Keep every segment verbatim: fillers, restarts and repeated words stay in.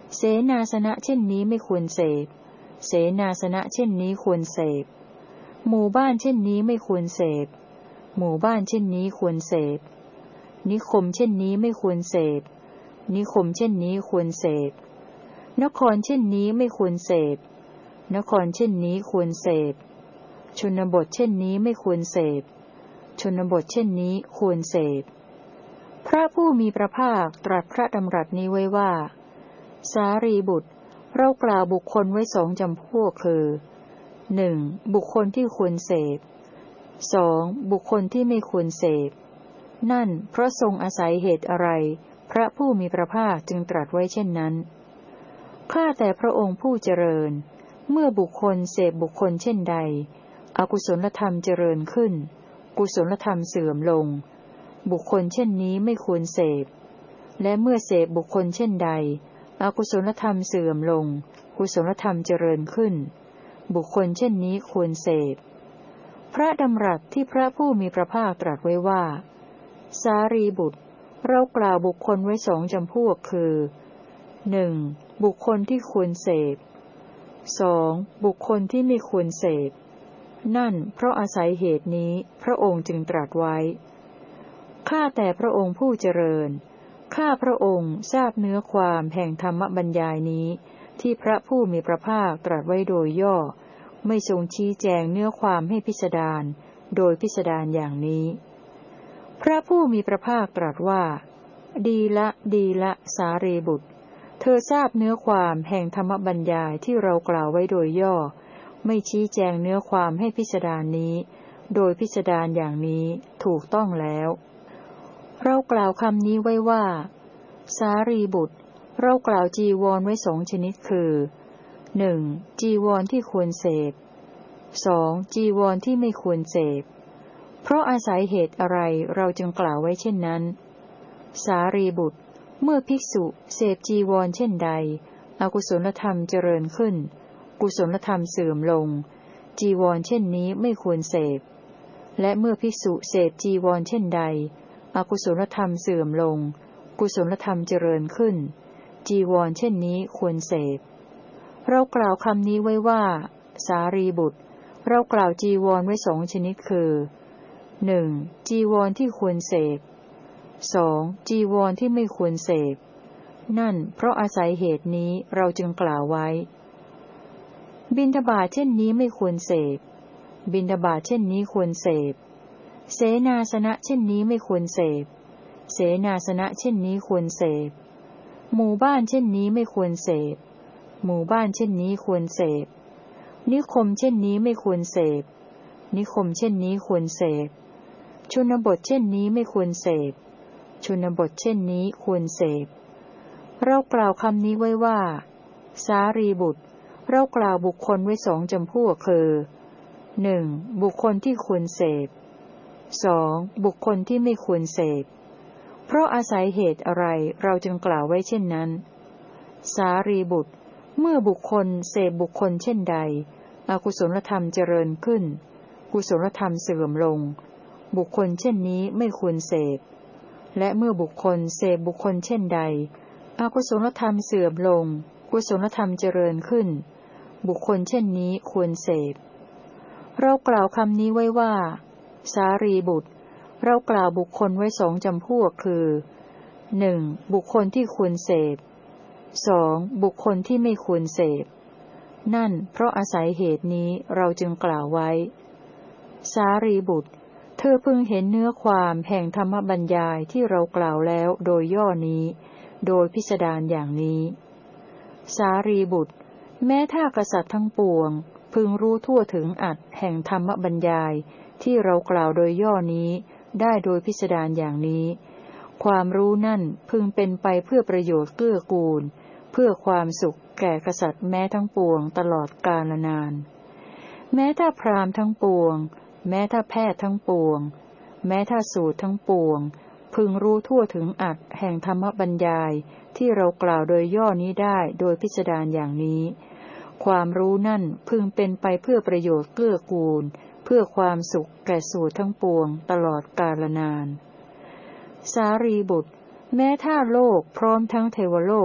เสนาสนะเช่นนี้ไม่ควรเสพเสนาสนะเช่นนี้ควรเสพหมู่บ้านเช่นนี้ไม่ควรเสพหมู่บ้านเช่นนี้ควรเสพนิคมเช่นนี้ไม่ควรเสพนิคมเช่นนี้ควรเสพนครเช่นนี้ไม่ควรเสพนครเช่นนี้ควรเสพชนบทเช่นนี้ไม่ควรเสพชนบทเช่นนี้ควรเสพพระผู้มีพระภาคตรัสพระดำรัสนี้ไว้ว่าสารีบุตรเรากล่าวบุคคลไว้สองจำพวกคือหนึ่งบุคคลที่ควรเสพสองบุคคลที่ไม่ควรเสพนั่นเพราะทรงอาศัยเหตุอะไรพระผู้มีพระภาคจึงตรัสไว้เช่นนั้นข้าแต่พระองค์ผู้เจริญเมื่อบุคคลเสพบุคคลเช่นใดอกุศลธรรมเจริญขึ้นกุศลธรรมเสื่อมลงบุคคลเช่นนี้ไม่ควรเสพและเมื่อเสพบุคคลเช่นใดอกุศลธรรมเสื่อมลงกุศลธรรมเจริญขึ้นบุคคลเช่นนี้ควรเสพพระดำรัสที่พระผู้มีพระภาคตรัสไว้ว่าสารีบุตรเรากล่าวบุคคลไว้สองจำพวกคือหนึ่งบุคคลที่ควรเสพสองบุคคลที่ไม่ควรเสพนั่นเพราะอาศัยเหตุนี้พระองค์จึงตรัสไว้ข้าแต่พระองค์ผู้เจริญข้าพระองค์ทราบเนื้อความแห่งธรรมบรรยายนี้ที่พระผู้มีพระภาคตรัสไว้โดยย่อไม่ทรงชี้แจงเนื้อความให้พิสดารโดยพิสดารอย่างนี้พระผู้มีพระภาคตรัสว่าดีละดีละสารีบุตรเธอทราบเนื้อความแห่งธรรมบรรยายที่เรากล่าวไว้โดยย่อไม่ชี้แจงเนื้อความให้พิสดารนี้โดยพิสดารอย่างนี้ถูกต้องแล้วเรากล่าวคำนี้ไว้ว่าสารีบุตรเรากล่าวจีวรไว้สองชนิดคือหนึ่งจีวรที่ควรเสพสองจีวรที่ไม่ควรเสพเพราะอาศัยเหตุอะไรเราจึงกล่าวไว้เช่นนั้นสารีบุตรเมื่อภิกษุเสพจีวรเช่นใดอกุศลธรรมเจริญขึ้นกุศลธรรมเสื่อมลงจีวรเช่นนี้ไม่ควรเสพและเมื่อภิกษุเสพจีวรเช่นใดอกุศลธรรมเสื่อมลงกุศลธรรมเจริญขึ้นจีวรเช่นนี้ควรเสพเรากล่าวคำนี้ไว้ว่าสารีบุตรเรากล่าวจีวรไว้สองชนิดคือหนึ่งจีวรที่ควรเสพสองจีวรที่ไม่ควรเสพนั่นเพราะอาศัยเหตุนี้เราจึงกล่าวไว้บิณฑบาตเช่นนี้ไม่ควรเสพบิณฑบาตเช่นนี้ควรเสพเสนาสนะเช่นนี้ไม่ควรเสพเสนาสนะเช่นนี้ควรเสพหมู่บ้านเช่นนี้ไม่ควรเสพหมู่บ้านเช่นนี้ควรเสพนิคมเช่นนี้ไม่ควรเสพนิคมเช่นนี้ควรเสพชนบทเช่นนี้ไม่ควรเสพชนบทเช่นนี้ควรเสพเรากล่าวคำนี้ไว้ว่าสารีบุตรเรากล่าวบุคคลไว้สองจำพวกคือหนึ่งบุคคลที่ควรเสพสองบุคคลที่ไม่ควรเสพเพราะอาศัยเหตุอะไรเราจึงกล่าวไว้เช่นนั้นสารีบุตรเมื่อบุคคลเสพบุคคลเช่นใดอกุศลธรรมเจริญขึ้นกุศลธรรมเสื่อมลงบุคคลเช่นนี้ไม่ควรเสพและเมื่อบุคคลเสพบุคคลเช่นใดอกุศลธรรมเสื่อมลงกุศลธรรมเจริญขึ้นบุคคลเช่นนี้ควรเสพเรากล่าวคำนี้ไว้ว่าสารีบุตรเรากล่าวบุคคลไว้สองจำพวกคือหนึ่งบุคคลที่ควรเสพสองบุคคลที่ไม่ควรเสพนั่นเพราะอาศัยเหตุนี้เราจึงกล่าวไว้สารีบุตรเธอพึงเห็นเนื้อความแห่งธรรมบรรยายที่เรากล่าวแล้วโดยย่อนี้โดยพิสดารอย่างนี้สารีบุตรแม้ถ้ากษัตริย์ทั้งปวงพึงรู้ทั่วถึงอัตแห่งธรรมบรรยายที่เรากล่าวโดยย่อนี้ได้โดยพิสดารอย่างนี้ความรู้นั่นพึงเป็นไปเพื่อประโยชน์เกื้อกูลเพื่อความสุขแก่กษัตริย์แม้ทั้งปวงตลอดกาลนานแม้ถ้าพราหมณ์ทั้งปวงแม้ถ้าแพทย์ทั้งปวงแม้ถ้าสูตรทั้งปวงพึงรู้ทั่วถึงอัตแห่งธรรมบรรยายที่เรากล่าวโดยย่อนี้ได้โดยพิสดารอย่างนี้ความรู้นั่นพึงเป็นไปเพื่อประโยชน์เกื้อกูลเพื่อความสุขแก่สูตรทั้งปวงตลอดกาลนานสารีบุตรแม้ถ้าโลกพร้อมทั้งเทวโลก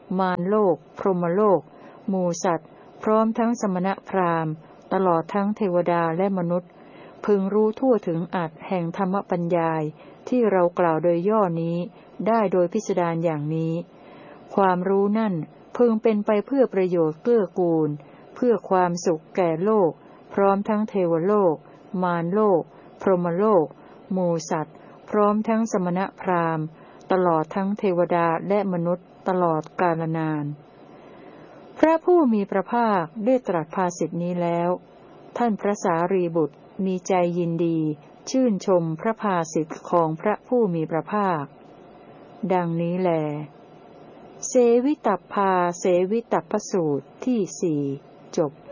มารโลกพรหมโลกหมู่สัตว์พร้อมทั้งสมณพราหมณ์ตลอดทั้งเทวดาและมนุษย์พึงรู้ทั่วถึงอัตแห่งธรรมปัญญายที่เรากล่าวโดยย่อนี้ได้โดยพิสดารอย่างนี้ความรู้นั่นพึงเป็นไปเพื่อประโยชน์เกื้อกูลเพื่อความสุขแก่โลกพร้อมทั้งเทวโลกมารโลกพรหมโลกหมู่สัตว์พร้อมทั้งสมณพราหมณ์ตลอดทั้งเทวดาและมนุษย์ตลอดกาลนานพระผู้มีพระภาคได้ตรัสภาษิตนี้แล้วท่านพระสารีบุตรมีใจยินดีชื่นชมพระภาษิตของพระผู้มีพระภาคดังนี้แลเสวิตัพพาเสวิตัพพสูตรที่สี่จบ